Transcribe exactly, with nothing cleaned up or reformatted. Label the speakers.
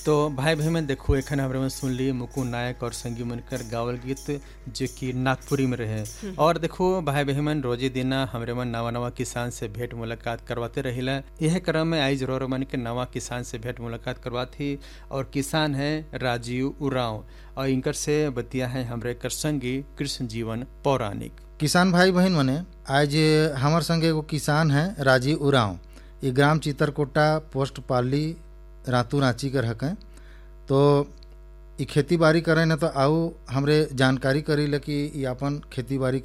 Speaker 1: तो भाई भाई में देखो एखन हमरे में सुन ली मुकुंद नायक और संगी मनकर गावल गीत जो कि नागपुरी में रहे। और देखो भाई भाई मन रोजे दिना हमरे मन नवा नवा किसान से भेंट मुलाकात करवाते रहिला। यह क्रम में आई जरूर मन के नवा किसान से भेंट मुलाकात करवाती और किसान है राजीव उरांव और इनकर से बतिया है हमरे कर संगी कृष्ण जीवन पौराणिक।
Speaker 2: किसान भाई बहन मने आज हमार संगे एगो किसान है राजीव उरांव। ये ग्राम चितरकोटा पोस्ट पाली रातू रांची कर हकें। तो ये खेती बाड़ी करें न तो आओ हमरे जानकारी करी ले कि ये अपन खेती बाड़ी